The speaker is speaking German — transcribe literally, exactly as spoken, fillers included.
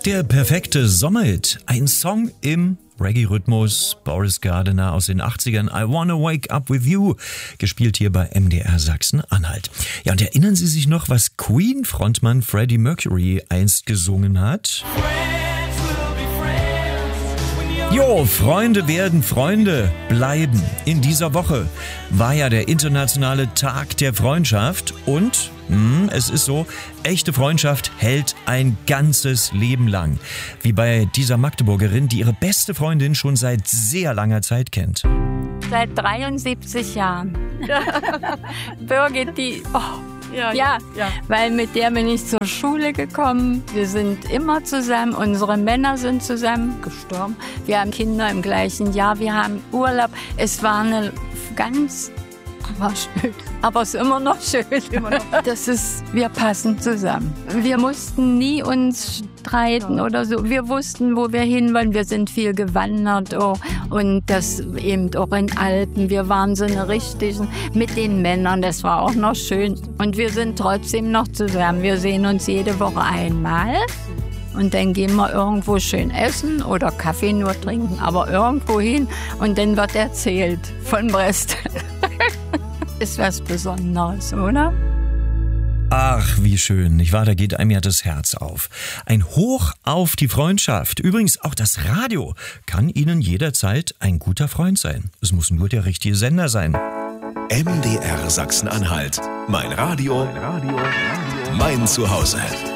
Der perfekte Sommerhit. Ein Song im Reggae-Rhythmus. Boris Gardiner aus den achtzigern. I Wanna Wake Up With You. Gespielt hier bei M D R Sachsen-Anhalt. Ja, und erinnern Sie sich noch, was Queen-Frontmann Freddie Mercury einst gesungen hat? Jo, Freunde werden Freunde bleiben. In dieser Woche war ja der internationale Tag der Freundschaft und mh, es ist so, echte Freundschaft hält ein ganzes Leben lang. Wie bei dieser Magdeburgerin, die ihre beste Freundin schon seit sehr langer Zeit kennt. Seit dreiundsiebzig Jahren. Birgit, die... Oh. Ja, ja, ja, weil mit der bin ich zur Schule gekommen. Wir sind immer zusammen, unsere Männer sind zusammen gestorben. Wir haben Kinder im gleichen Jahr, wir haben Urlaub. Es war eine ganz, war schön, aber es ist immer noch schön. Immer noch. Das ist, wir passen zusammen. Wir mussten nie uns streiten oder so. Wir wussten, wo wir hin wollen. Wir sind viel gewandert oh. und das eben auch in Alpen. Wir waren so eine richtigen mit den Männern. Das war auch noch schön. Und wir sind trotzdem noch zusammen. Wir sehen uns jede Woche einmal. Und dann gehen wir irgendwo schön essen oder Kaffee nur trinken, aber irgendwo hin. Und dann wird erzählt von Brest. Ist was Besonderes, oder? Ach, wie schön, nicht wahr? Da geht einem ja das Herz auf. Ein Hoch auf die Freundschaft. Übrigens, auch das Radio kann Ihnen jederzeit ein guter Freund sein. Es muss nur der richtige Sender sein. M D R Sachsen-Anhalt. Mein Radio, mein Zuhause.